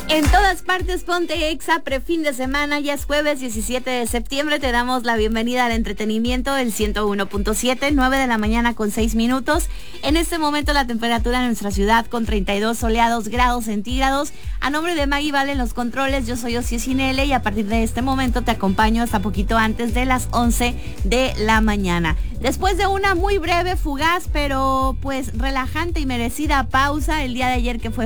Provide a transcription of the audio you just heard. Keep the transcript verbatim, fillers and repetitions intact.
En todas partes, ponte Exa, prefin de semana, ya es jueves diecisiete de septiembre, te damos la bienvenida al entretenimiento del ciento uno punto siete, nueve de la mañana con seis minutos. En este momento la temperatura en nuestra ciudad con treinta y dos soleados grados centígrados. A nombre de Maggie Vale en los controles, yo soy Ocio Cinele y a partir de este momento te acompaño hasta poquito antes de las once de la mañana. Después de una muy breve, fugaz, pero pues relajante y merecida pausa el día de ayer que fue